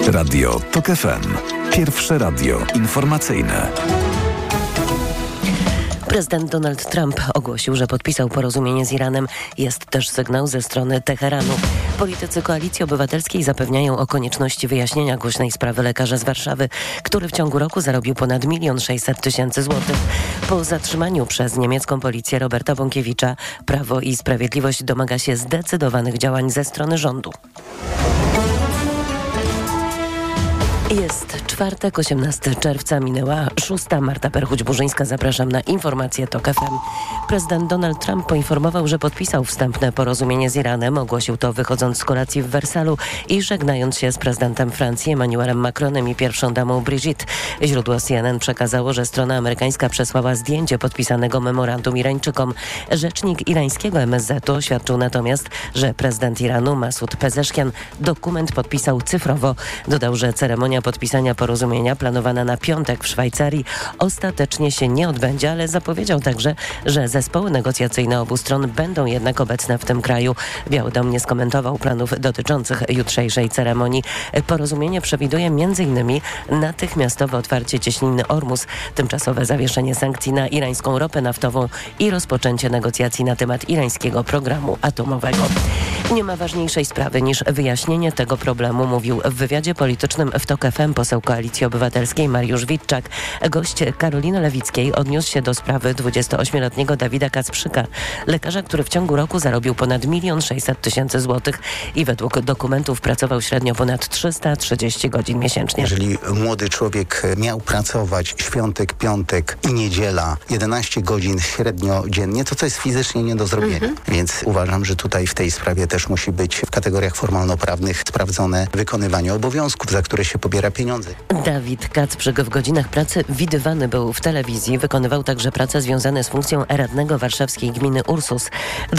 Radio TOK FM. Pierwsze radio informacyjne. Prezydent Donald Trump ogłosił, że podpisał porozumienie z Iranem. Jest też sygnał ze strony Teheranu. Politycy Koalicji Obywatelskiej zapewniają o konieczności wyjaśnienia głośnej sprawy lekarza z Warszawy, który w ciągu roku zarobił ponad 1 600 000 złotych. Po zatrzymaniu przez niemiecką policję Roberta Bąkiewicza Prawo i Sprawiedliwość domaga się zdecydowanych działań ze strony rządu. Jest czwartek, 18 czerwca, minęła 6. Marta Perchuć-Burzyńska. Zapraszam na informacje TOK FM. Prezydent Donald Trump poinformował, że podpisał wstępne porozumienie z Iranem. Ogłosił to wychodząc z kolacji w Wersalu i żegnając się z prezydentem Francji Emmanuelem Macronem i pierwszą damą Brigitte. Źródło CNN przekazało, że strona amerykańska przesłała zdjęcie podpisanego memorandum Irańczykom. Rzecznik irańskiego MSZ-u oświadczył natomiast, że prezydent Iranu Masud Pezeszkian dokument podpisał cyfrowo. Dodał, że ceremonia podpisania porozumienia planowana na piątek w Szwajcarii ostatecznie się nie odbędzie, ale zapowiedział także, że zespoły negocjacyjne obu stron będą jednak obecne w tym kraju. Biały Dom nie skomentował planów dotyczących jutrzejszej ceremonii. Porozumienie przewiduje m.in. natychmiastowe otwarcie cieśniny Ormus, tymczasowe zawieszenie sankcji na irańską ropę naftową i rozpoczęcie negocjacji na temat irańskiego programu atomowego. Nie ma ważniejszej sprawy niż wyjaśnienie tego problemu, mówił w wywiadzie politycznym w TOK FM poseł Koalicji Obywatelskiej Mariusz Witczak. Gość Karoliny Lewickiej odniósł się do sprawy 28-letniego Dawida Kacprzyka, lekarza, który w ciągu roku zarobił ponad 1 600 000 złotych i według dokumentów pracował średnio ponad 330 godzin miesięcznie. Jeżeli młody człowiek miał pracować świątek, piątek i niedziela 11 godzin średnio dziennie, to jest fizycznie nie do zrobienia. Więc uważam, że tutaj w tej sprawie też musi być w kategoriach formalnoprawnych sprawdzone wykonywanie obowiązków, za które się pobiera pieniądze. Dawid Kacprzyk w godzinach pracy widywany był w telewizji. Wykonywał także prace związane z funkcją radnego warszawskiej gminy Ursus.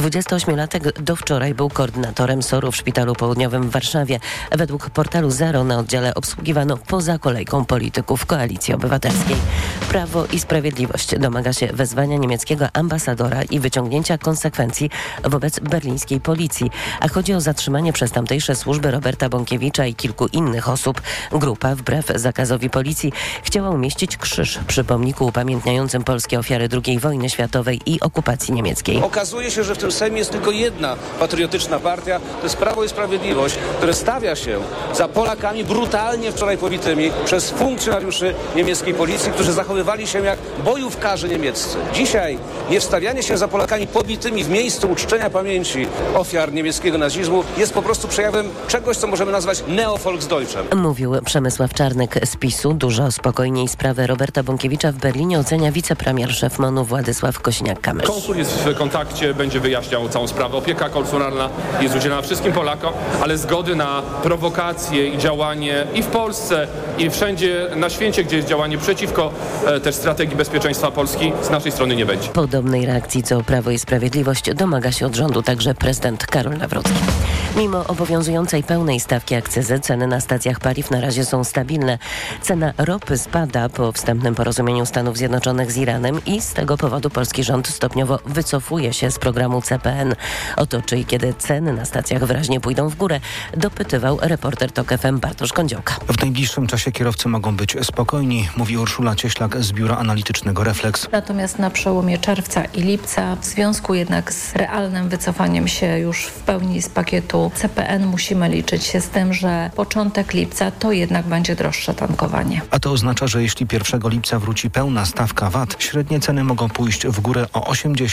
28-latek do wczoraj był koordynatorem SOR-u w Szpitalu Południowym w Warszawie. Według portalu Zero na oddziale obsługiwano poza kolejką polityków Koalicji Obywatelskiej. Prawo i Sprawiedliwość domaga się wezwania niemieckiego ambasadora i wyciągnięcia konsekwencji wobec berlińskiej policji. A chodzi o zatrzymanie przez tamtejsze służby Roberta Bąkiewicza i kilku innych osób. Grupa, wbrew zakazowi policji, chciała umieścić krzyż przy pomniku upamiętniającym polskie ofiary II wojny światowej i okupacji niemieckiej. Okazuje się, że w tym Sejmie jest tylko jedna patriotyczna partia, to jest Prawo i Sprawiedliwość, które stawia się za Polakami brutalnie wczoraj pobitymi przez funkcjonariuszy niemieckiej policji, którzy zachowywali się jak bojówkarze niemieccy. Dzisiaj niewstawianie się za Polakami pobitymi w miejscu uczczenia pamięci ofiar niemieckiego nazizmu jest po prostu przejawem czegoś, co możemy nazwać neovolksdeutschem. Mówił Przemysław Czarnek z PiS-u. Dużo spokojniej sprawę Roberta Bąkiewicza w Berlinie ocenia wicepremier szef MON-u Władysław Kosiniak-Kamysz. Konsul jest w kontakcie, będzie wyjaśniał całą sprawę. Opieka konsularna jest udzielana wszystkim Polakom, ale zgody na prowokacje i działanie i w Polsce, i wszędzie na świecie, gdzie jest działanie przeciwko też strategii bezpieczeństwa Polski, z naszej strony nie będzie. Podobnej reakcji co Prawo i Sprawiedliwość domaga się od rządu także prezydent Karol Nawrocki. Mimo obowiązującej pełnej stawki akcyzy ceny na stacjach paliw na razie są stabilne. Cena ropy spada po wstępnym porozumieniu Stanów Zjednoczonych z Iranem i z tego powodu polski rząd stopniowo wycofuje się z programu CPN. O to, czy i kiedy ceny na stacjach wyraźnie pójdą w górę, dopytywał reporter TOK FM Bartosz Kądziołka. W najbliższym czasie kierowcy mogą być spokojni, mówi Urszula Cieślak z biura analitycznego Reflex. Natomiast na przełomie czerwca i lipca, w związku jednak z realnym wycofaniem się już w pełni z pakietu CPN, musimy liczyć się z tym, że początek lipca to jednak będzie droższe tankowanie. A to oznacza, że jeśli 1 lipca wróci pełna stawka VAT, średnie ceny mogą pójść w górę o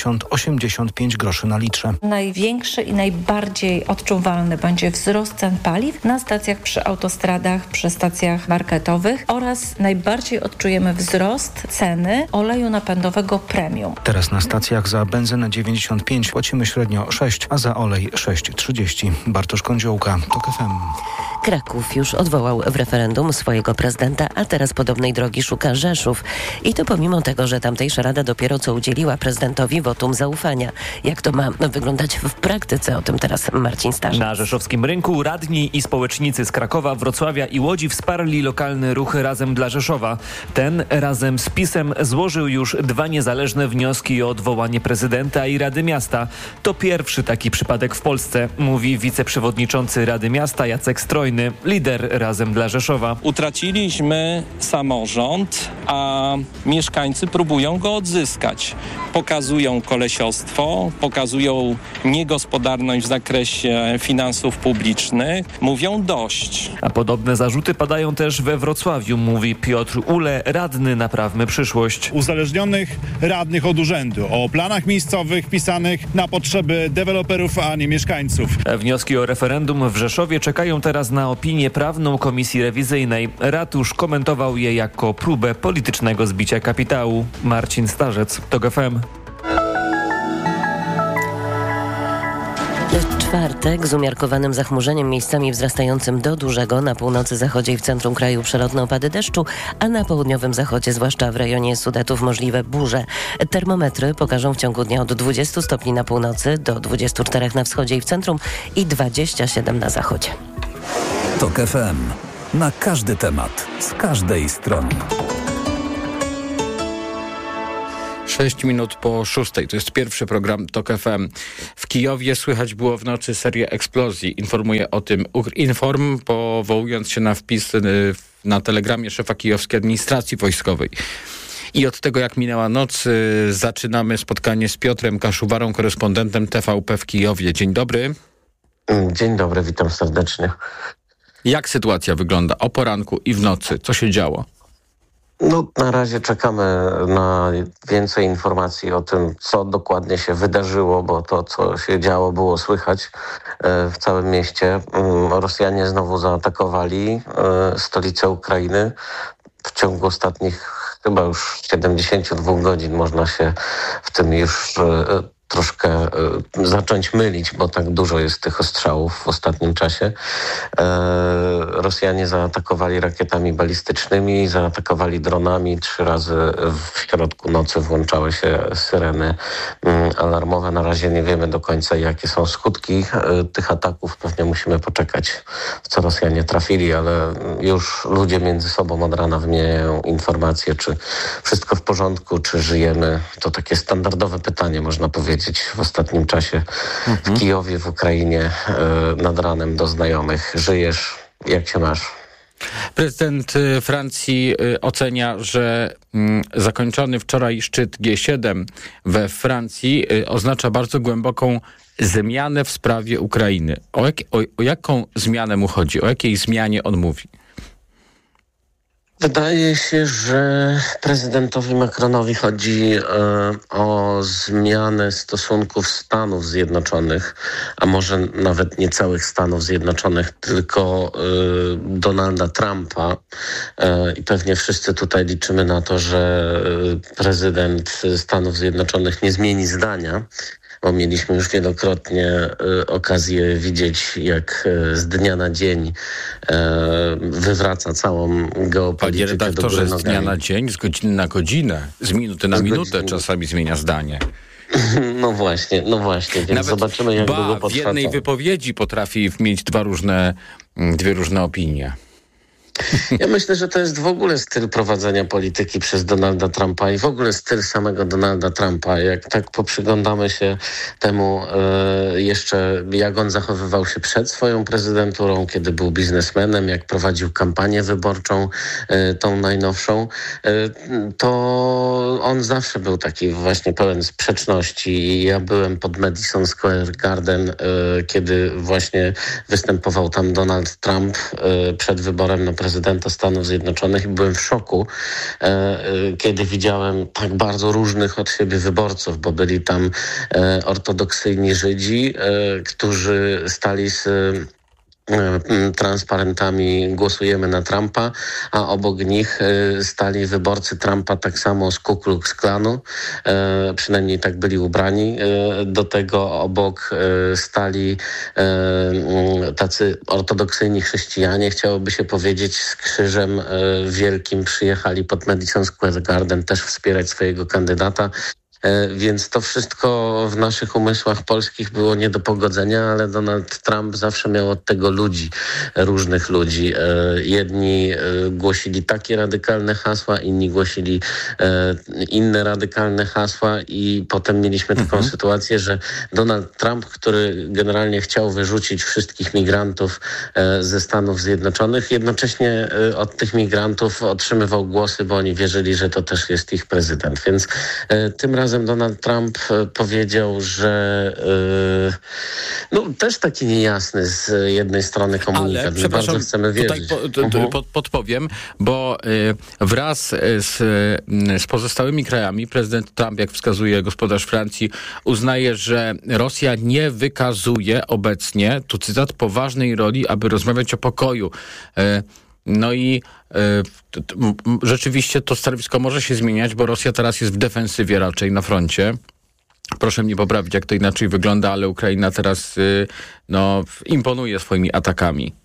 80-85 groszy na litrze. Największy i najbardziej odczuwalny będzie wzrost cen paliw na stacjach przy autostradach, przy stacjach marketowych oraz najbardziej odczujemy wzrost ceny oleju napędowego premium. Teraz na stacjach za benzynę 95 płacimy średnio 6, a za olej 6,30. Bartosz Kądziołka, TOK FM. Kraków już odwołał w referendum swojego prezydenta, a teraz podobnej drogi szuka Rzeszów. I to pomimo tego, że tamtejsza rada dopiero co udzieliła prezydentowi wotum zaufania. Jak to ma wyglądać w praktyce? O tym teraz Marcin Starzyk. Na rzeszowskim rynku radni i społecznicy z Krakowa, Wrocławia i Łodzi wsparli lokalny ruch Razem dla Rzeszowa. Ten razem z PiS-em złożył już 2 niezależne wnioski o odwołanie prezydenta i Rady Miasta. To pierwszy taki przypadek w Polsce, mówi wiceprzewodniczący Rady Miasta Jacek Strojny, lider Razem dla Rzeszowa. Rzeszowa. Utraciliśmy samorząd, a mieszkańcy próbują go odzyskać. Pokazują kolesiostwo, pokazują niegospodarność w zakresie finansów publicznych, mówią dość. A podobne zarzuty padają też we Wrocławiu, mówi Piotr Ule, radny Naprawmy Przyszłość. Uzależnionych radnych od urzędu, o planach miejscowych pisanych na potrzeby deweloperów, a nie mieszkańców. Wnioski o referendum w Rzeszowie czekają teraz na opinię prawną Komisji Rewizyjnej. Ratusz komentował je jako próbę politycznego zbicia kapitału. Marcin Starzec, TOK FM. Czwartek z umiarkowanym zachmurzeniem, miejscami wzrastającym do dużego. Na północy, zachodzie i w centrum kraju przelotne opady deszczu, a na południowym zachodzie, zwłaszcza w rejonie Sudetów, możliwe burze. Termometry pokażą w ciągu dnia od 20 stopni na północy do 24 na wschodzie i w centrum i 27 na zachodzie. TOK FM. Na każdy temat, z każdej strony. 6 minut po 6. To jest pierwszy program TOK FM. W Kijowie słychać było w nocy serię eksplozji. Informuje o tym Ukrinform, powołując się na wpis na telegramie szefa kijowskiej administracji wojskowej. I od tego, jak minęła noc, zaczynamy spotkanie z Piotrem Kaszuwarą, korespondentem TVP w Kijowie. Dzień dobry. Dzień dobry, witam serdecznie. Jak sytuacja wygląda o poranku i w nocy? Co się działo? No, na razie czekamy na więcej informacji o tym, co dokładnie się wydarzyło, bo to, co się działo, było słychać w całym mieście. Rosjanie znowu zaatakowali stolicę Ukrainy. W ciągu ostatnich chyba już 72 godzin można się w tym już troszkę zacząć mylić, bo tak dużo jest tych ostrzałów w ostatnim czasie. Rosjanie zaatakowali rakietami balistycznymi, zaatakowali dronami. 3 razy w środku nocy włączały się syreny alarmowe. Na razie nie wiemy do końca, jakie są skutki tych ataków. Pewnie musimy poczekać, w co Rosjanie trafili, ale już ludzie między sobą od rana wymieniają informacje, czy wszystko w porządku, czy żyjemy. To takie standardowe pytanie, można powiedzieć, w ostatnim czasie w Kijowie, w Ukrainie, nad ranem do znajomych. Żyjesz? Jak się masz? Prezydent Francji ocenia, że zakończony wczoraj szczyt G7 we Francji oznacza bardzo głęboką zmianę w sprawie Ukrainy. O jaką zmianę mu chodzi? O jakiej zmianie on mówi? Wydaje się, że prezydentowi Macronowi chodzi o zmianę stosunków Stanów Zjednoczonych, a może nawet nie całych Stanów Zjednoczonych, tylko Donalda Trumpa. I pewnie wszyscy tutaj liczymy na to, że prezydent Stanów Zjednoczonych nie zmieni zdania, bo mieliśmy już wielokrotnie okazję widzieć, jak z dnia na dzień wywraca całą geopolitykę. Panie redaktorze, z dnia na dzień, z godziny na godzinę, z minuty na minutę czasami zmienia zdanie. No właśnie, więc nawet zobaczymy, jak długo potrwa. W jednej wypowiedzi potrafi mieć dwie różne opinie. Ja myślę, że to jest w ogóle styl prowadzenia polityki przez Donalda Trumpa i w ogóle styl samego Donalda Trumpa. Jak tak poprzyglądamy się temu jeszcze, jak on zachowywał się przed swoją prezydenturą, kiedy był biznesmenem, jak prowadził kampanię wyborczą, tą najnowszą, to on zawsze był taki właśnie pełen sprzeczności. Ja byłem pod Madison Square Garden, kiedy właśnie występował tam Donald Trump przed wyborem na prezydenta Stanów Zjednoczonych i byłem w szoku, kiedy widziałem tak bardzo różnych od siebie wyborców, bo byli tam ortodoksyjni Żydzi, którzy stali z transparentami "Głosujemy na Trumpa", a obok nich stali wyborcy Trumpa tak samo z Ku Klux Klanu, przynajmniej tak byli ubrani. Do tego obok stali tacy ortodoksyjni chrześcijanie, chciałoby się powiedzieć, z krzyżem wielkim, przyjechali pod Madison Square Garden też wspierać swojego kandydata. Więc to wszystko w naszych umysłach polskich było nie do pogodzenia, ale Donald Trump zawsze miał od tego ludzi, różnych ludzi. Jedni głosili takie radykalne hasła, inni głosili inne radykalne hasła i potem mieliśmy taką sytuację, że Donald Trump, który generalnie chciał wyrzucić wszystkich migrantów ze Stanów Zjednoczonych, jednocześnie od tych migrantów otrzymywał głosy, bo oni wierzyli, że to też jest ich prezydent. Więc tym razem Donald Trump powiedział, że też taki niejasny z jednej strony komunikat. Ale, przepraszam, bardzo chcemy wierzyć. Tutaj podpowiem, bo wraz z pozostałymi krajami prezydent Trump, jak wskazuje gospodarz Francji, uznaje, że Rosja nie wykazuje obecnie, tu cytat, poważnej roli, aby rozmawiać o pokoju. No i rzeczywiście to stanowisko może się zmieniać, bo Rosja teraz jest w defensywie raczej na froncie. Proszę mnie poprawić, jak to inaczej wygląda, ale Ukraina teraz imponuje swoimi atakami.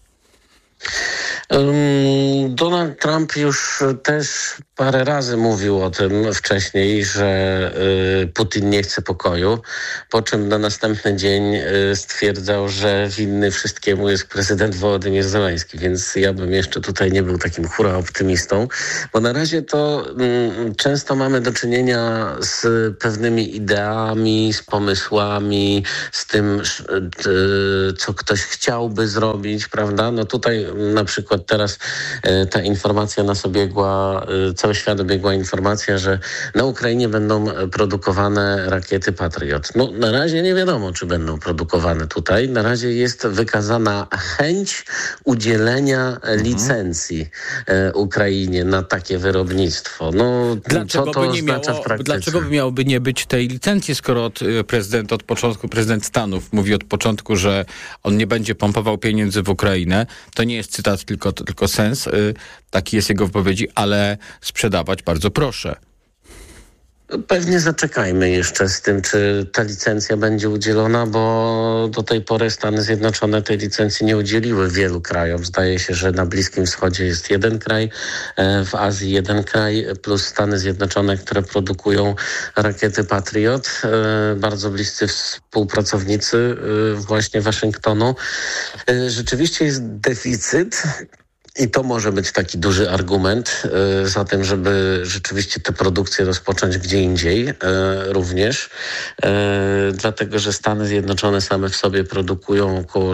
Donald Trump już też parę razy mówił o tym wcześniej, że Putin nie chce pokoju, po czym na następny dzień stwierdzał, że winny wszystkiemu jest prezydent Wołodymyr Zełański, więc ja bym jeszcze tutaj nie był takim hura optymistą, bo na razie to często mamy do czynienia z pewnymi ideami, z pomysłami, z tym, co ktoś chciałby zrobić, prawda? No tutaj na przykład teraz ta informacja nas obiegła, cały świat obiegła informacja, że na Ukrainie będą produkowane rakiety Patriot. No na razie nie wiadomo, czy będą produkowane tutaj. Na razie jest wykazana chęć udzielenia licencji Ukrainie na takie wyrobnictwo. No, co to oznacza w praktyce? Dlaczego by miałoby nie być tej licencji, skoro prezydent Stanów mówi od początku, że on nie będzie pompował pieniędzy w Ukrainę. To nie jest cytat, tylko sens. Taki jest jego wypowiedzi, ale sprzedawać bardzo proszę. Pewnie zaczekajmy jeszcze z tym, czy ta licencja będzie udzielona, bo do tej pory Stany Zjednoczone tej licencji nie udzieliły wielu krajom. Zdaje się, że na Bliskim Wschodzie jest jeden kraj, w Azji jeden kraj, plus Stany Zjednoczone, które produkują rakiety Patriot. Bardzo bliscy współpracownicy właśnie Waszyngtonu. Rzeczywiście jest deficyt. I to może być taki duży argument za tym, żeby rzeczywiście tę produkcję rozpocząć gdzie indziej również. Dlatego, że Stany Zjednoczone same w sobie produkują około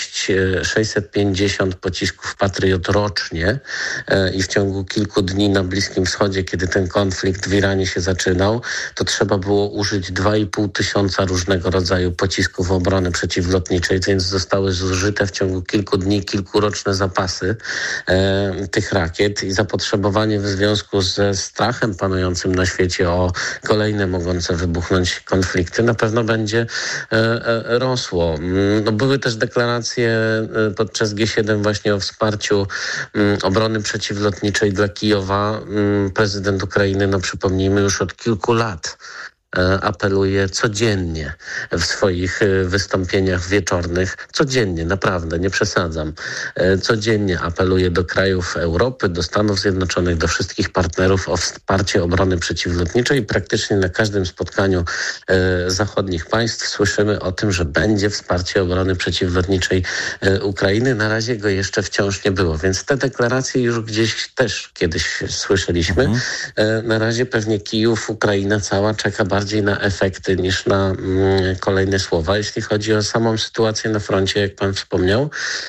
650 pocisków Patriot rocznie i w ciągu kilku dni na Bliskim Wschodzie, kiedy ten konflikt w Iranie się zaczynał, to trzeba było użyć 2500 różnego rodzaju pocisków obrony przeciwlotniczej, więc zostały zużyte w ciągu kilku dni kilkuroczne zapasy tych rakiet i zapotrzebowanie w związku ze strachem panującym na świecie o kolejne mogące wybuchnąć konflikty na pewno będzie rosło. No, były też deklaracje podczas G7 właśnie o wsparciu obrony przeciwlotniczej dla Kijowa. Prezydent Ukrainy, przypomnijmy, już od kilku lat apeluje codziennie w swoich wystąpieniach wieczornych, codziennie, naprawdę, nie przesadzam, codziennie apeluje do krajów Europy, do Stanów Zjednoczonych, do wszystkich partnerów o wsparcie obrony przeciwlotniczej i praktycznie na każdym spotkaniu zachodnich państw słyszymy o tym, że będzie wsparcie obrony przeciwlotniczej Ukrainy. Na razie go jeszcze wciąż nie było, więc te deklaracje już gdzieś też kiedyś słyszeliśmy. Na razie pewnie Kijów, Ukraina cała czeka bardziej na efekty niż na kolejne słowa. Jeśli chodzi o samą sytuację na froncie, jak pan wspomniał,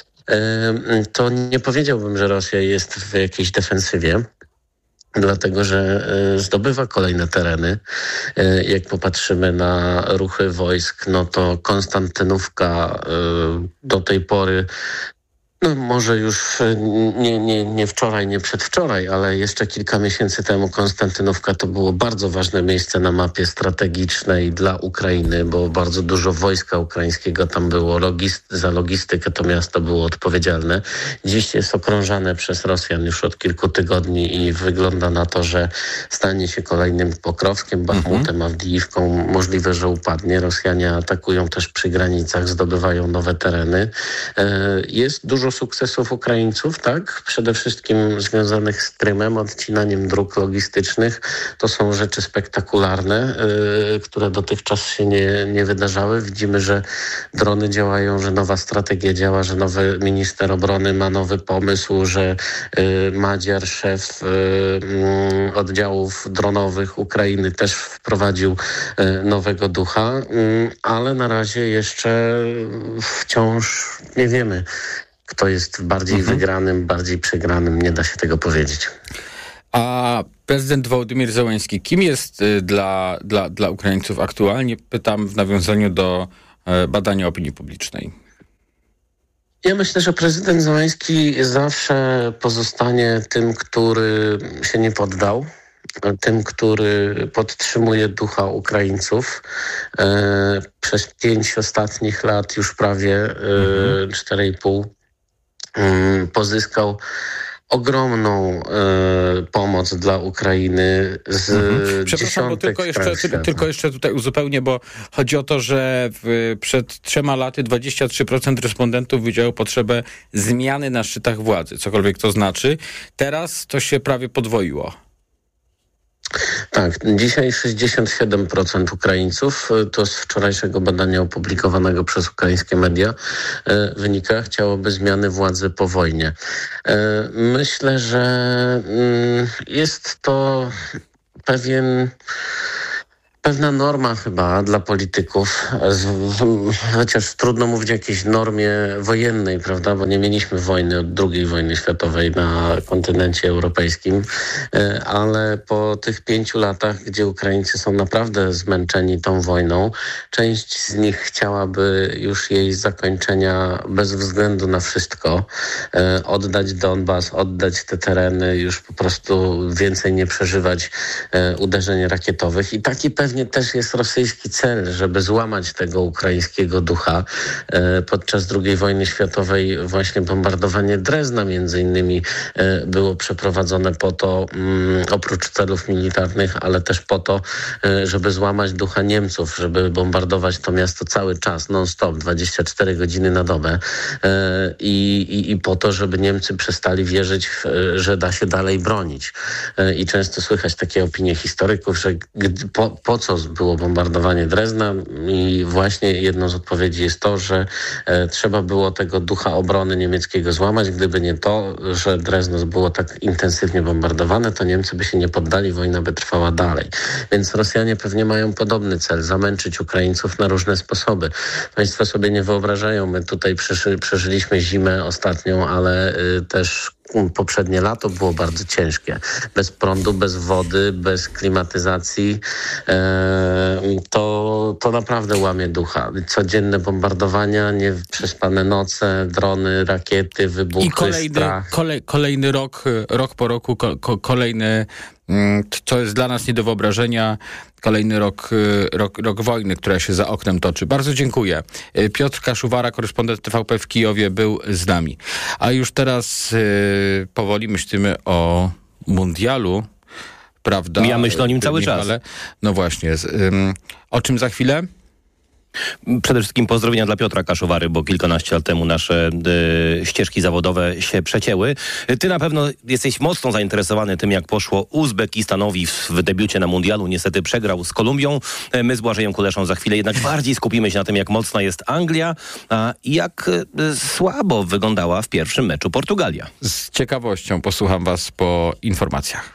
to nie powiedziałbym, że Rosja jest w jakiejś defensywie, dlatego że zdobywa kolejne tereny. Jak popatrzymy na ruchy wojsk, no to Konstantynówka do tej pory, no może już nie wczoraj, nie przedwczoraj, ale jeszcze kilka miesięcy temu Konstantynówka to było bardzo ważne miejsce na mapie strategicznej dla Ukrainy, bo bardzo dużo wojska ukraińskiego tam było. Za logistykę to miasto było odpowiedzialne. Dziś jest okrążane przez Rosjan już od kilku tygodni i wygląda na to, że stanie się kolejnym Pokrowskiem, Bachmutem, Awdijiwką. Możliwe, że upadnie. Rosjanie atakują też przy granicach, zdobywają nowe tereny. Jest dużo sukcesów Ukraińców, tak? Przede wszystkim związanych z Krymem, odcinaniem dróg logistycznych. To są rzeczy spektakularne, które dotychczas się nie wydarzały. Widzimy, że drony działają, że nowa strategia działa, że nowy minister obrony ma nowy pomysł, że Madziar, szef oddziałów dronowych Ukrainy, też wprowadził nowego ducha, ale na razie jeszcze wciąż nie wiemy, kto jest bardziej wygranym, bardziej przegranym. Nie da się tego powiedzieć. A prezydent Wołodymyr Zełenski, kim jest dla Ukraińców aktualnie? Pytam w nawiązaniu do badania opinii publicznej. Ja myślę, że prezydent Zełenski zawsze pozostanie tym, który się nie poddał, tym, który podtrzymuje ducha Ukraińców. Przez 5 ostatnich lat, już prawie 4,5, pozyskał ogromną pomoc dla Ukrainy z Przepraszam, bo tylko jeszcze tutaj uzupełnię, bo chodzi o to, że przed 3 laty 23% respondentów widziało potrzebę zmiany na szczytach władzy, cokolwiek to znaczy. Teraz to się prawie podwoiło. Tak, dzisiaj 67% Ukraińców, to z wczorajszego badania opublikowanego przez ukraińskie media, wynika, chciałoby zmiany władzy po wojnie. Myślę, że jest to pewna norma chyba dla polityków, chociaż trudno mówić o jakiejś normie wojennej, prawda, bo nie mieliśmy wojny od II wojny światowej na kontynencie europejskim, ale po tych 5 latach, gdzie Ukraińcy są naprawdę zmęczeni tą wojną, część z nich chciałaby już jej zakończenia bez względu na wszystko, oddać Donbas, oddać te tereny, już po prostu więcej nie przeżywać uderzeń rakietowych i taki pewnie też jest rosyjski cel, żeby złamać tego ukraińskiego ducha. Podczas II wojny światowej właśnie bombardowanie Drezna między innymi było przeprowadzone po to, oprócz celów militarnych, ale też po to, żeby złamać ducha Niemców, żeby bombardować to miasto cały czas, non-stop, 24 godziny na dobę i po to, żeby Niemcy przestali wierzyć, że da się dalej bronić. I często słychać takie opinie historyków, że po co było bombardowanie Drezna i właśnie jedną z odpowiedzi jest to, że trzeba było tego ducha obrony niemieckiego złamać. Gdyby nie to, że Drezno było tak intensywnie bombardowane, to Niemcy by się nie poddali, wojna by trwała dalej. Więc Rosjanie pewnie mają podobny cel, zamęczyć Ukraińców na różne sposoby. Państwo sobie nie wyobrażają, my tutaj przeżyliśmy zimę ostatnią, ale też poprzednie lato było bardzo ciężkie. Bez prądu, bez wody, bez klimatyzacji. To naprawdę łamie ducha. Codzienne bombardowania, nieprzespane noce, drony, rakiety, wybuchy, strach. Kolejny rok po roku, kolejny, co jest dla nas nie do wyobrażenia, kolejny rok wojny, która się za oknem toczy. Bardzo dziękuję. Piotr Kaszuwara, korespondent TVP w Kijowie, był z nami. A już teraz powoli myślimy o mundialu, prawda? Ja myślę o nim cały czas. No właśnie. O czym za chwilę? Przede wszystkim pozdrowienia dla Piotra Kaszowary, bo kilkanaście lat temu nasze ścieżki zawodowe się przecięły. Ty na pewno jesteś mocno zainteresowany tym, jak poszło Uzbekistanowi w debiucie na mundialu. Niestety przegrał z Kolumbią. My z Błażejem Kuleszą za chwilę jednak bardziej skupimy się na tym, jak mocna jest Anglia, a jak słabo wyglądała w pierwszym meczu Portugalia. Z ciekawością posłucham was po informacjach.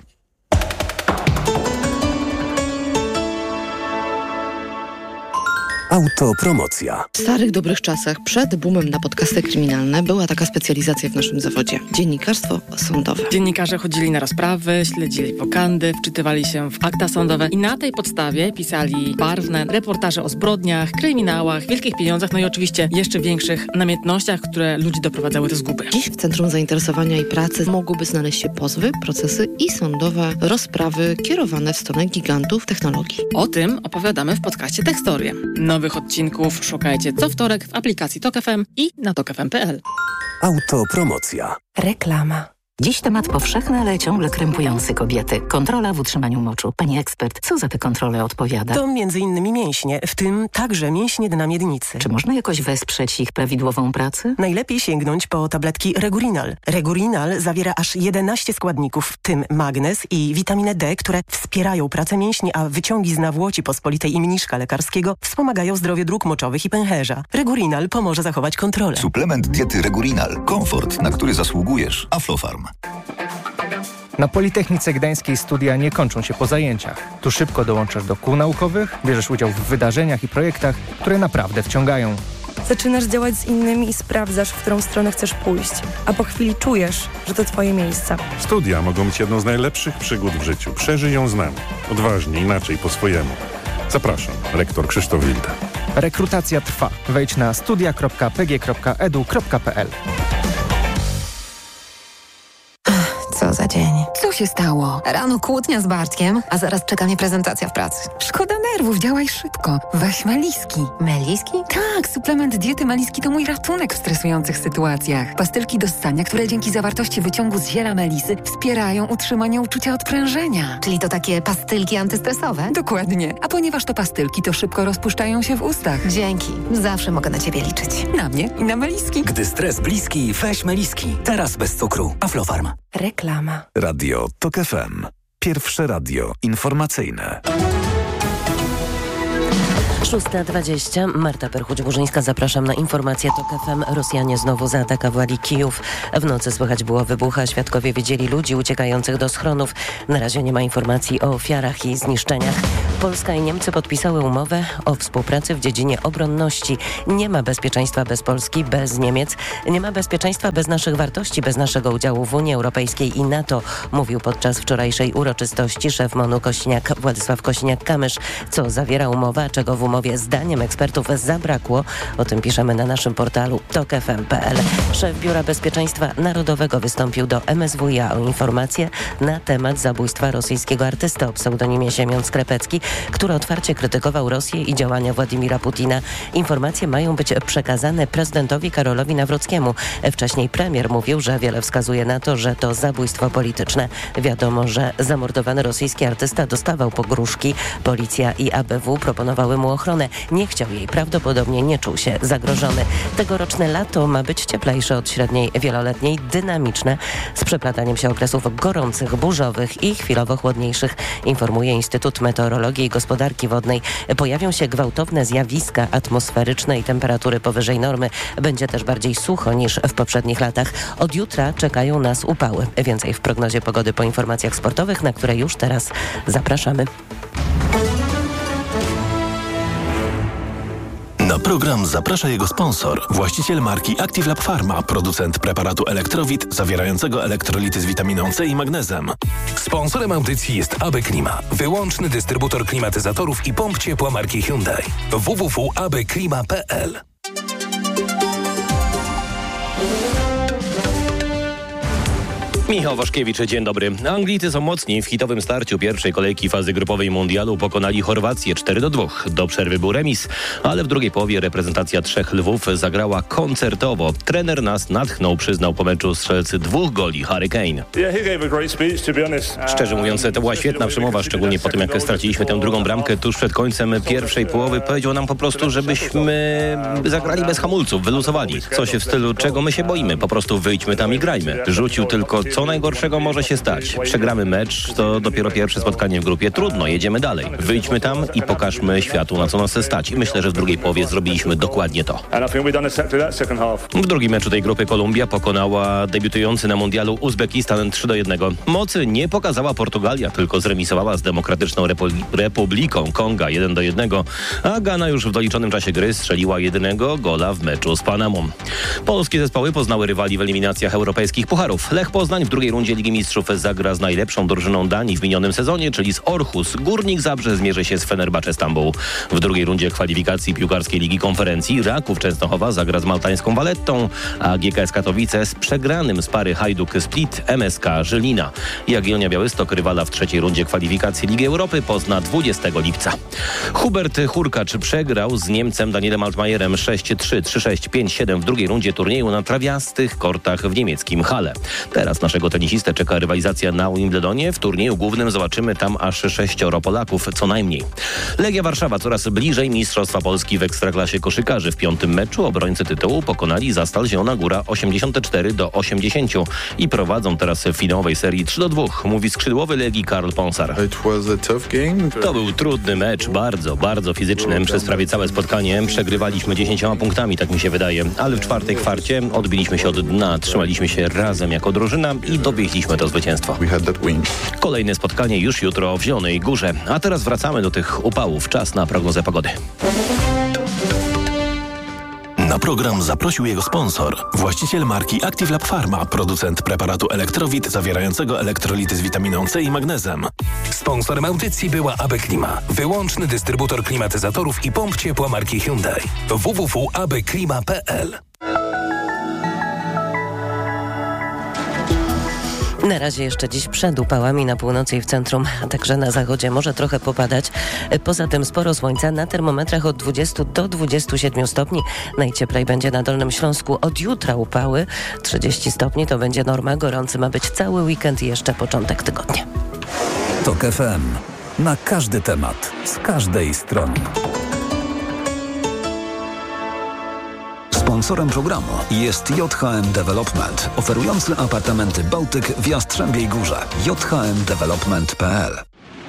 Autopromocja. W starych, dobrych czasach, przed boomem na podcasty kryminalne, była taka specjalizacja w naszym zawodzie. Dziennikarstwo sądowe. Dziennikarze chodzili na rozprawy, śledzili wokandy, wczytywali się w akta sądowe i na tej podstawie pisali barwne reportaże o zbrodniach, kryminałach, wielkich pieniądzach, no i oczywiście jeszcze większych namiętnościach, które ludzi doprowadzały do zguby. Dziś w centrum zainteresowania i pracy mogłyby znaleźć się pozwy, procesy i sądowe rozprawy kierowane w stronę gigantów technologii. O tym opowiadamy w podcaście Tekstorie. Nowych odcinków szukajcie co wtorek w aplikacji Tok FM i na tokfm.pl. Autopromocja. Reklama. Dziś temat powszechny, ale ciągle krępujący kobiety. Kontrola w utrzymaniu moczu. Pani ekspert, co za tę kontrolę odpowiada? To m.in. mięśnie, w tym także mięśnie dna miednicy. Czy można jakoś wesprzeć ich prawidłową pracę? Najlepiej sięgnąć po tabletki Regurinal. Regurinal zawiera aż 11 składników, w tym magnez i witaminę D, które wspierają pracę mięśni, a wyciągi z nawłoci pospolitej i mniszka lekarskiego wspomagają zdrowie dróg moczowych i pęcherza. Regurinal pomoże zachować kontrolę. Suplement diety Regurinal. Komfort, na który zasługujesz. Aflofarm. Na Politechnice Gdańskiej studia nie kończą się po zajęciach. Tu szybko dołączasz do kół naukowych, bierzesz udział w wydarzeniach i projektach, które naprawdę wciągają. Zaczynasz działać z innymi i sprawdzasz, w którą stronę chcesz pójść. A po chwili czujesz, że to twoje miejsce. Studia mogą być jedną z najlepszych przygód w życiu. Przeżyj ją z nami. Odważnie, inaczej, po swojemu. Zapraszam, rektor Krzysztof Wilda. Rekrutacja trwa. Wejdź na studia.pg.edu.pl. Co za dzień. Co się stało? Rano kłótnia z Bartkiem, a zaraz czeka mnie prezentacja w pracy. Szkoda nerwów, działaj szybko. Weź Meliski. Meliski? Tak, suplement diety Meliski to mój ratunek w stresujących sytuacjach. Pastylki do ssania, które dzięki zawartości wyciągu z ziela melisy wspierają utrzymanie uczucia odprężenia. Czyli to takie pastylki antystresowe? Dokładnie. A ponieważ to pastylki, to szybko rozpuszczają się w ustach. Dzięki. Zawsze mogę na ciebie liczyć. Na mnie i na Meliski. Gdy stres bliski, weź Meliski. Teraz bez cukru. Aflofarm. Reklama. Radio TOK FM. Pierwsze radio informacyjne. 6:20. Marta Perchuć-Burzyńska, zapraszam na informację TOK FM. Rosjanie znowu zaatakowali Kijów. W nocy słychać było wybuchy, świadkowie widzieli ludzi uciekających do schronów. Na razie nie ma informacji o ofiarach i zniszczeniach. Polska i Niemcy podpisały umowę o współpracy w dziedzinie obronności. Nie ma bezpieczeństwa bez Polski, bez Niemiec. Nie ma bezpieczeństwa bez naszych wartości, bez naszego udziału w Unii Europejskiej i NATO, mówił podczas wczorajszej uroczystości szef MON-u Władysław Kosiniak-Kamysz. Co zawiera umowa, czego w umowie zdaniem ekspertów zabrakło. O tym piszemy na naszym portalu tokfm.pl. Szef Biura Bezpieczeństwa Narodowego wystąpił do MSWiA o informację na temat zabójstwa rosyjskiego artysty o pseudonimie Siemion Skrepecki, który otwarcie krytykował Rosję i działania Władimira Putina. Informacje mają być przekazane prezydentowi Karolowi Nawrockiemu. Wcześniej premier mówił, że wiele wskazuje na to, że to zabójstwo polityczne. Wiadomo, że zamordowany rosyjski artysta dostawał pogróżki. Policja i ABW proponowały mu ochronę. Nie chciał jej, prawdopodobnie nie czuł się zagrożony. Tegoroczne lato ma być cieplejsze od średniej wieloletniej, dynamiczne, z przeplataniem się okresów gorących, burzowych i chwilowo chłodniejszych, informuje Instytut Meteorologii i Gospodarki Wodnej. Pojawią się gwałtowne zjawiska atmosferyczne i temperatury powyżej normy. Będzie też bardziej sucho niż w poprzednich latach. Od jutra czekają nas upały. Więcej w prognozie pogody po informacjach sportowych, na które już teraz zapraszamy. Na program zaprasza jego sponsor, właściciel marki Active Lab Pharma, producent preparatu Elektrowit zawierającego elektrolity z witaminą C i magnezem. Sponsorem audycji jest AB Klima, wyłączny dystrybutor klimatyzatorów i pomp ciepła marki Hyundai. www.abklima.pl. Michał Waszkiewicz, dzień dobry. Anglicy są mocni. W hitowym starciu pierwszej kolejki fazy grupowej mundialu pokonali Chorwację 4-2. Do przerwy był remis, ale w drugiej połowie reprezentacja trzech Lwów zagrała koncertowo. Trener nas natchnął, przyznał po meczu strzelcy 2 goli Harry Kane. Szczerze mówiąc, to była świetna przemowa, szczególnie po tym, jak straciliśmy tę drugą bramkę tuż przed końcem pierwszej połowy. Powiedział nam po prostu, żebyśmy zagrali bez hamulców, wyluzowali. Coś w stylu, czego my się boimy, po prostu wyjdźmy tam i grajmy. Rzucił tylko, co najgorszego może się stać. Przegramy mecz, to dopiero pierwsze spotkanie w grupie. Trudno, jedziemy dalej. Wyjdźmy tam i pokażmy światu, na co nas stać. I myślę, że w drugiej połowie zrobiliśmy dokładnie to. W drugim meczu tej grupy Kolumbia pokonała debiutujący na mundialu Uzbekistan 3-1. Mocy nie pokazała Portugalia, tylko zremisowała z Demokratyczną Republiką Konga 1-1, a Gana już w doliczonym czasie gry strzeliła jedynego gola w meczu z Panamą. Polskie zespoły poznały rywali w eliminacjach europejskich pucharów. Lech Poznań w drugiej rundzie Ligi Mistrzów zagra z najlepszą drużyną Danii w minionym sezonie, czyli z Orhus. Górnik Zabrze zmierzy się z Fenerbahce Stambuł. W drugiej rundzie kwalifikacji piłkarskiej Ligi Konferencji Raków Częstochowa zagra z maltańską Valettą, a GKS Katowice z przegranym z pary Hajduk Split MSK Żylina. Jagiellonia Białystok rywala w trzeciej rundzie kwalifikacji Ligi Europy pozna 20 lipca. Hubert Hurkacz przegrał z Niemcem Danielem Altmajerem 6-3, 3-6, 5-7 w drugiej rundzie turnieju na trawiastych kortach w niemieckim Halle. Teraz nasze Naszego tenisistę czeka rywalizacja na Wimbledonie. W turnieju głównym zobaczymy tam aż 6 Polaków, co najmniej. Legia Warszawa coraz bliżej Mistrzostwa Polski w Ekstraklasie koszykarzy. W 5. meczu obrońcy tytułu pokonali Zastal Zielona Góra 84-80 i prowadzą teraz w finałowej serii 3-2, mówi skrzydłowy Legii Karl Ponsar. To był trudny mecz, bardzo fizyczny. Przez prawie całe spotkanie przegrywaliśmy 10 punktami, tak mi się wydaje, ale w 4. kwarcie odbiliśmy się od dna, trzymaliśmy się razem jako drużyna i dowieźliśmy to zwycięstwo. Kolejne spotkanie już jutro w Zielonej Górze. A teraz wracamy do tych upałów. Czas na prognozę pogody. Na program zaprosił jego sponsor, właściciel marki Active Lab Pharma, producent preparatu Elektrowit zawierającego elektrolity z witaminą C i magnezem. Sponsorem audycji była AB Klima, wyłączny dystrybutor klimatyzatorów i pomp ciepła marki Hyundai. www.abklima.pl. Na razie jeszcze dziś przed upałami na północy i w centrum, a także na zachodzie może trochę popadać. Poza tym sporo słońca, na termometrach od 20 do 27 stopni. Najcieplej będzie na Dolnym Śląsku. Od jutra upały 30 stopni to będzie norma. Gorący ma być cały weekend i jeszcze początek tygodnia. TOK FM. Na każdy temat, z każdej strony. Sponsorem programu jest JHM Development, oferujący apartamenty Bałtyk w Jastrzębiej Górze. jhmdevelopment.pl.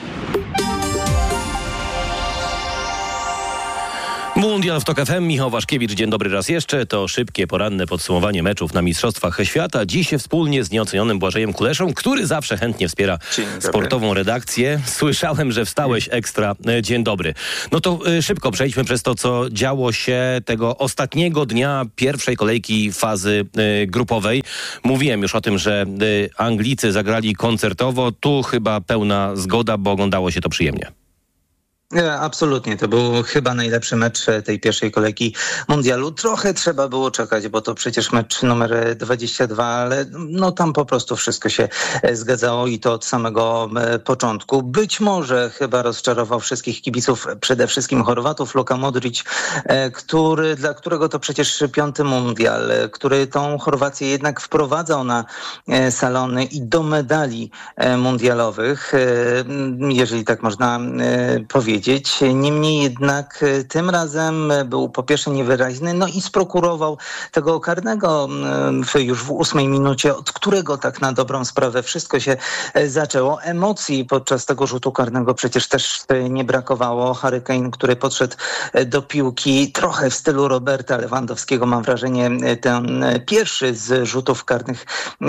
Mundial w TOK FM. Michał Waszkiewicz, dzień dobry raz jeszcze. To szybkie poranne podsumowanie meczów na Mistrzostwach Świata. Dziś wspólnie z nieocenionym Błażejem Kuleszą, który zawsze chętnie wspiera sportową redakcję. Słyszałem, że wstałeś ekstra. Dzień dobry. No to szybko przejdźmy przez to, co działo się tego ostatniego dnia pierwszej kolejki fazy grupowej. Mówiłem już o tym, że Anglicy zagrali koncertowo. Tu chyba pełna zgoda, bo oglądało się to przyjemnie. Absolutnie, to był chyba najlepszy mecz tej pierwszej kolejki mundialu. Trochę trzeba było czekać, bo to przecież mecz numer 22, ale no tam po prostu wszystko się zgadzało i to od samego początku. Być może chyba rozczarował wszystkich kibiców, przede wszystkim Chorwatów, Luka Modrić, dla którego to przecież 5. mundial, który tą Chorwację jednak wprowadzał na salony i do medali mundialowych, jeżeli tak można powiedzieć. Niemniej jednak tym razem był po pierwsze niewyraźny, no i sprokurował tego karnego już w 8 minucie, od którego tak na dobrą sprawę wszystko się zaczęło. Emocji podczas tego rzutu karnego przecież też nie brakowało. Harry Kane, który podszedł do piłki trochę w stylu Roberta Lewandowskiego, mam wrażenie, ten pierwszy z rzutów karnych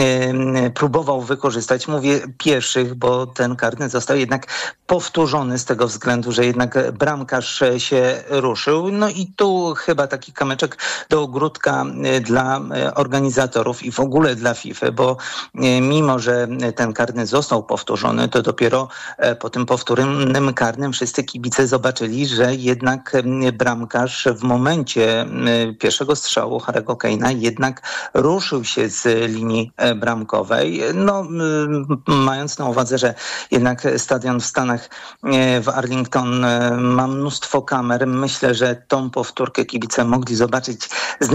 próbował wykorzystać. Mówię pierwszych, bo ten karny został jednak powtórzony z tego względu, że jednak bramkarz się ruszył. No i tu chyba taki kamyczek do ogródka dla organizatorów i w ogóle dla FIFA, bo mimo, że ten karny został powtórzony, to dopiero po tym powtórnym karnym wszyscy kibice zobaczyli, że jednak bramkarz w momencie pierwszego strzału Harry'ego Kane'a jednak ruszył się z linii bramkowej. No, mając na uwadze, że jednak stadion w Stanach w Arlington ma mnóstwo kamer. Myślę, że tą powtórkę kibice mogli zobaczyć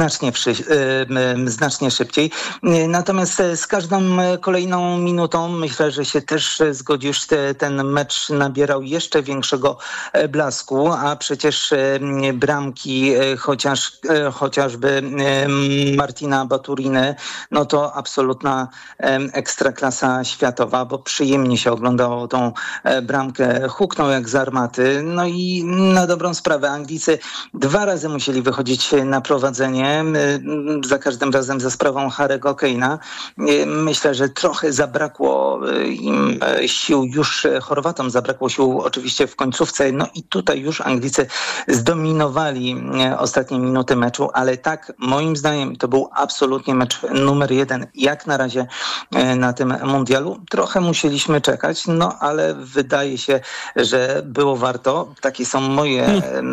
znacznie szybciej. Natomiast z każdą kolejną minutą myślę, że się też zgodzisz, ten mecz nabierał jeszcze większego blasku, a przecież bramki chociażby Martina Baturiny, no to absolutna ekstraklasa światowa, bo przyjemnie się oglądało tą bramkę. Huknął jak z armaty. No i na dobrą sprawę Anglicy 2 razy musieli wychodzić na prowadzenie, za każdym razem za sprawą Harry'ego Kane'a. Myślę, że trochę zabrakło im sił, już Chorwatom zabrakło sił oczywiście w końcówce, no i tutaj już Anglicy zdominowali ostatnie minuty meczu, ale tak, moim zdaniem to był absolutnie mecz numer 1 jak na razie na tym mundialu. Trochę musieliśmy czekać, no ale wydaje się, że było warto. Takie są moje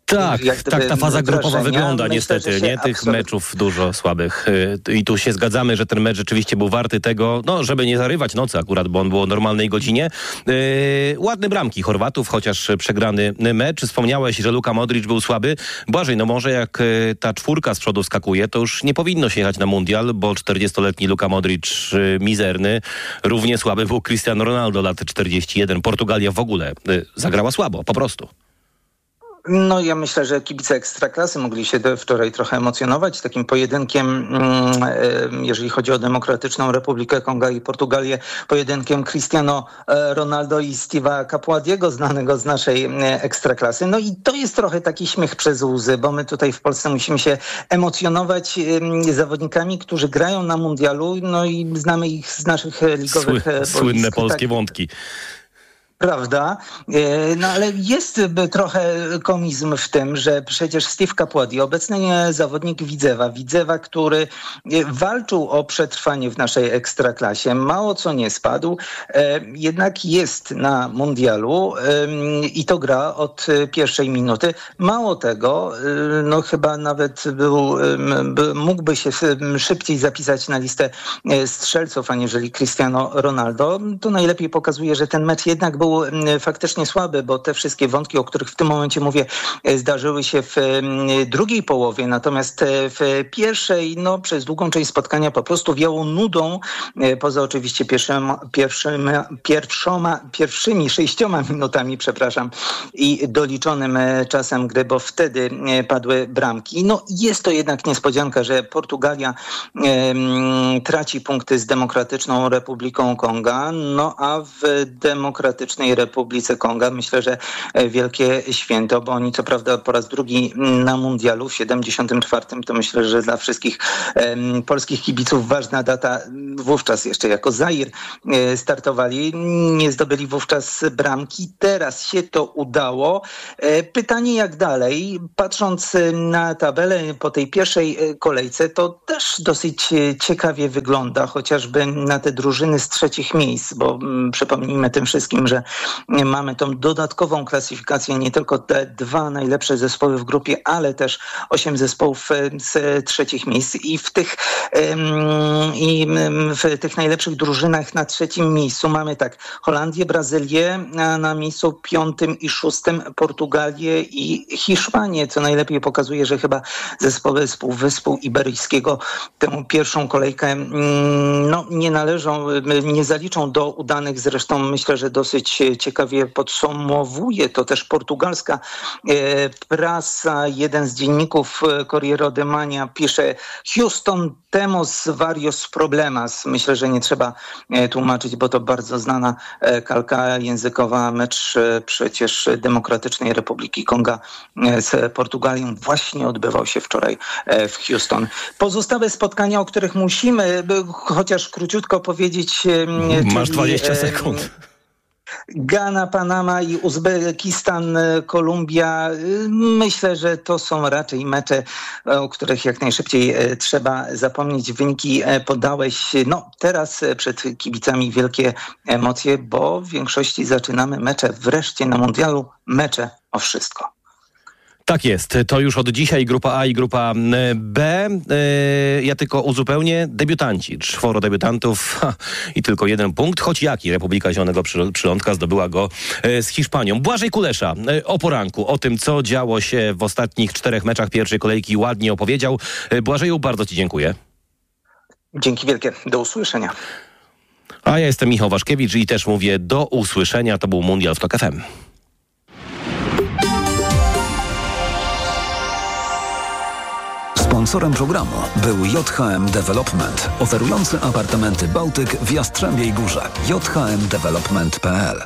Tak, tak ta faza grupowa wygląda niestety, nie? Tych meczów dużo słabych. I tu się zgadzamy, że ten mecz rzeczywiście był warty tego, żeby nie zarywać nocy akurat, bo on był o normalnej godzinie. Ładne bramki Chorwatów, chociaż przegrany mecz. Wspomniałeś, że Luka Modric był słaby. Błażej, może jak ta czwórka z przodu skakuje, to już nie powinno się jechać na mundial, bo 40-letni Luka Modric mizerny. Równie słaby był Cristiano Ronaldo, lat 41. Portugalia w ogóle zagrała słabo, po prostu. No ja myślę, że kibice Ekstraklasy mogli się wczoraj trochę emocjonować takim pojedynkiem, jeżeli chodzi o Demokratyczną Republikę Konga i Portugalię, pojedynkiem Cristiano Ronaldo i Steve'a Capuadiego, znanego z naszej Ekstraklasy. No i to jest trochę taki śmiech przez łzy, bo my tutaj w Polsce musimy się emocjonować zawodnikami, którzy grają na mundialu, no i znamy ich z naszych ligowych słynne polskie wątki. Prawda? No ale jest trochę komizm w tym, że przecież Steve Capuadi, obecny zawodnik Widzewa, który walczył o przetrwanie w naszej Ekstraklasie, mało co nie spadł, jednak jest na mundialu i to gra od pierwszej minuty. Mało tego, chyba nawet mógłby się szybciej zapisać na listę strzelców, aniżeli Cristiano Ronaldo. To najlepiej pokazuje, że ten mecz jednak był faktycznie słaby, bo te wszystkie wątki, o których w tym momencie mówię, zdarzyły się w drugiej połowie, natomiast w pierwszej, przez długą część spotkania po prostu wiało nudą, poza oczywiście pierwszymi 6 minutami, i doliczonym czasem gry, bo wtedy padły bramki. Jest to jednak niespodzianka, że Portugalia traci punkty z Demokratyczną Republiką Konga, a w Demokratycznej Republice Konga myślę, że wielkie święto, bo oni co prawda po raz drugi na mundialu w 74. to myślę, że dla wszystkich polskich kibiców ważna data. Wówczas jeszcze jako Zair startowali, nie zdobyli wówczas bramki. Teraz się to udało. Pytanie jak dalej? Patrząc na tabelę po tej pierwszej kolejce, to też dosyć ciekawie wygląda, chociażby na te drużyny z trzecich miejsc, bo przypomnijmy tym wszystkim, że mamy tą dodatkową klasyfikację, nie tylko te 2 najlepsze zespoły w grupie, ale też 8 zespołów z trzecich miejsc i w tych najlepszych drużynach na trzecim miejscu mamy tak Holandię, Brazylię, a na miejscu 5. i 6. Portugalię i Hiszpanię, co najlepiej pokazuje, że chyba zespoły z Półwyspu Iberyjskiego tę pierwszą kolejkę nie zaliczą do udanych. Zresztą myślę, że dosyć ciekawie podsumowuje to też portugalska prasa. Jeden z dzienników Corriere Della pisze: Houston temos varios problemas. Myślę, że nie trzeba tłumaczyć, bo to bardzo znana kalka językowa. Mecz przecież Demokratycznej Republiki Konga z Portugalią właśnie odbywał się wczoraj w Houston. Pozostałe spotkania, o których musimy chociaż króciutko powiedzieć. Masz 20 sekund. Gana, Panama i Uzbekistan, Kolumbia. Myślę, że to są raczej mecze, o których jak najszybciej trzeba zapomnieć. Wyniki podałeś. Teraz przed kibicami wielkie emocje, bo w większości zaczynamy mecze wreszcie na mundialu. Mecze o wszystko. Tak jest. To już od dzisiaj grupa A i grupa B. Ja tylko uzupełnię. Debiutanci. 4 debiutantów i tylko 1 punkt. Choć jaki? Republika Zielonego Przylądka zdobyła go z Hiszpanią. Błażej Kulesza o poranku, o tym, co działo się w ostatnich 4 meczach pierwszej kolejki, ładnie opowiedział. Błażeju, bardzo ci dziękuję. Dzięki wielkie. Do usłyszenia. A ja jestem Michał Waszkiewicz i też mówię do usłyszenia. To był Mundial w TOK FM. Sponsorem programu był JHM Development, oferujący apartamenty Bałtyk w Jastrzębiej Górze. jhmdevelopment.pl.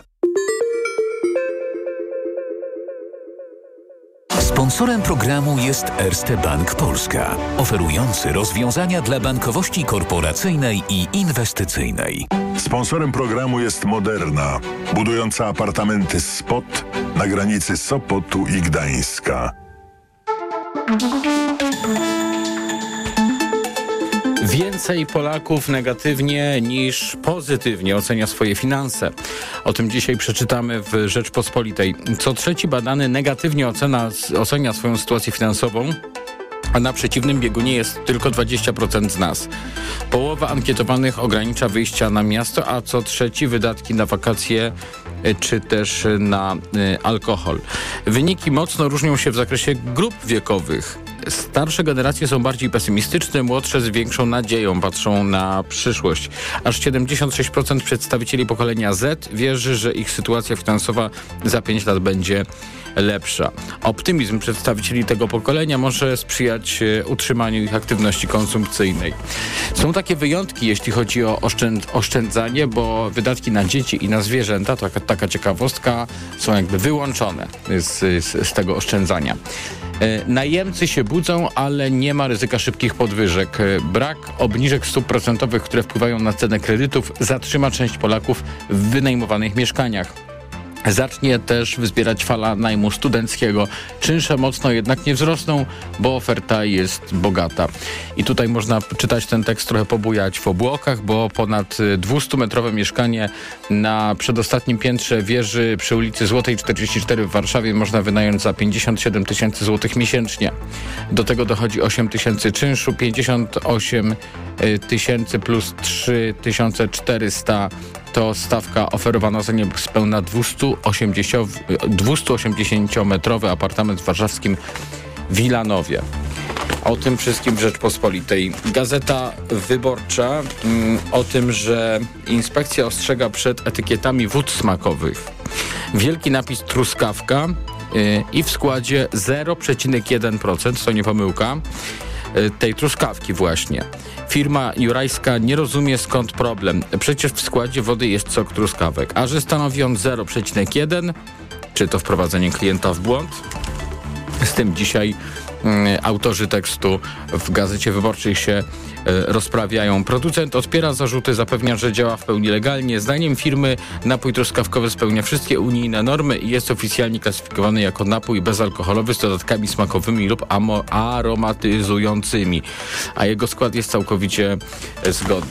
Sponsorem programu jest Erste Bank Polska, oferujący rozwiązania dla bankowości korporacyjnej i inwestycyjnej. Sponsorem programu jest Moderna, budująca apartamenty SPOT na granicy Sopotu i Gdańska. Więcej Polaków negatywnie niż pozytywnie ocenia swoje finanse. O tym dzisiaj przeczytamy w Rzeczpospolitej. Co trzeci badany negatywnie ocenia swoją sytuację finansową, a na przeciwnym biegunie jest tylko 20% z nas. Połowa ankietowanych ogranicza wyjścia na miasto, a co trzeci wydatki na wakacje czy też na alkohol. Wyniki mocno różnią się w zakresie grup wiekowych. Starsze generacje są bardziej pesymistyczne, młodsze z większą nadzieją patrzą na przyszłość. Aż 76% przedstawicieli pokolenia Z wierzy, że ich sytuacja finansowa za 5 lat będzie lepsza. Optymizm przedstawicieli tego pokolenia może sprzyjać utrzymaniu ich aktywności konsumpcyjnej. Są takie wyjątki, jeśli chodzi o oszczędzanie, bo wydatki na dzieci i na zwierzęta, to taka ciekawostka, są jakby wyłączone z tego oszczędzania. Najemcy się budzą, ale nie ma ryzyka szybkich podwyżek. Brak obniżek stóp procentowych, które wpływają na cenę kredytów, zatrzyma część Polaków w wynajmowanych mieszkaniach. Zacznie też wzbierać fala najmu studenckiego. Czynsze mocno jednak nie wzrosną, bo oferta jest bogata. I tutaj można czytać ten tekst, trochę pobujać w obłokach, bo ponad 200-metrowe mieszkanie na przedostatnim piętrze wieży przy ulicy Złotej 44 w Warszawie można wynająć za 57 tysięcy złotych miesięcznie. Do tego dochodzi 8 tysięcy czynszu, 58 tysięcy plus 3400 to stawka oferowana za niespełna 280-metrowy apartament w warszawskim Wilanowie. O tym wszystkim w Rzeczpospolitej. Gazeta Wyborcza o tym, że inspekcja ostrzega przed etykietami wód smakowych. Wielki napis truskawka i w składzie 0,1%, to nie pomyłka, tej truskawki właśnie. Firma jurajska nie rozumie, skąd problem. Przecież w składzie wody jest sok truskawek. A że stanowi on 0,1, czy to wprowadzenie klienta w błąd? Z tym dzisiaj autorzy tekstu w Gazecie Wyborczej się rozprawiają. Producent odpiera zarzuty, zapewnia, że działa w pełni legalnie. Zdaniem firmy napój truskawkowy spełnia wszystkie unijne normy i jest oficjalnie klasyfikowany jako napój bezalkoholowy z dodatkami smakowymi lub aromatyzującymi, a jego skład jest całkowicie zgodny.